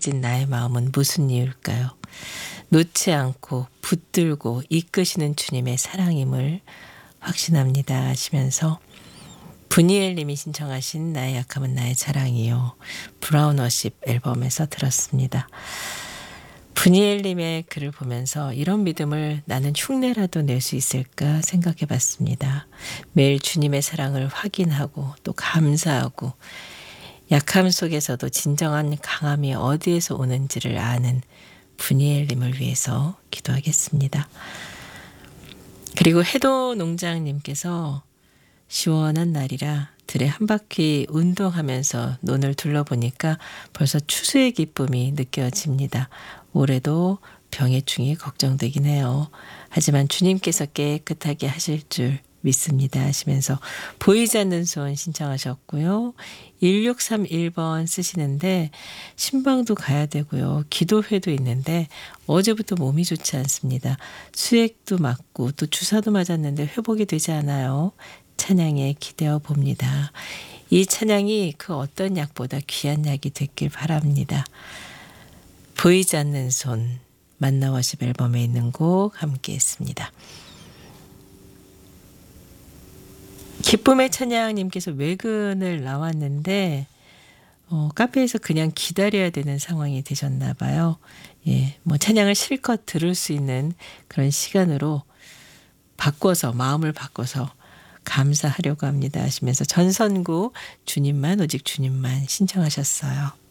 찢어진 나의 마음은 무슨 이유일까요? 놓지 않고 붙들고 이끄시는 주님의 사랑임을 확신합니다 하시면서 분이엘 님이 신청하신 나의 약함은 나의 자랑이요. 브라운 워십 앨범에서 들었습니다. 분이엘 님의 글을 보면서 이런 믿음을 나는 흉내라도 낼 수 있을까 생각해 봤습니다. 매일 주님의 사랑을 확인하고 또 감사하고 약함 속에서도 진정한 강함이 어디에서 오는지를 아는 분이엘 님을 위해서 기도하겠습니다. 그리고 해도 농장님께서 시원한 날이라 들에 한 바퀴 운동하면서 논을 둘러보니까 벌써 추수의 기쁨이 느껴집니다. 올해도 병해충이 걱정되긴 해요. 하지만 주님께서 깨끗하게 하실 줄 믿습니다 하시면서 보이지 않는 손 신청하셨고요. 1631번 쓰시는데 신방도 가야 되고요. 기도회도 있는데 어제부터 몸이 좋지 않습니다. 수액도 맞고 또 주사도 맞았는데 회복이 되지 않아요. 찬양에 기대어 봅니다. 이 찬양이 그 어떤 약보다 귀한 약이 됐길 바랍니다. 보이지 않는 손 만나 워십 앨범에 있는 곡 함께 했습니다. 기쁨의 찬양님께서 외근을 나왔는데 카페에서 그냥 기다려야 되는 상황이 되셨나 봐요. 예, 뭐 찬양을 실컷 들을 수 있는 그런 시간으로 바꿔서 마음을 바꿔서 감사하려고 합니다 하시면서 전선구 주님만 오직 주님만 신청하셨어요.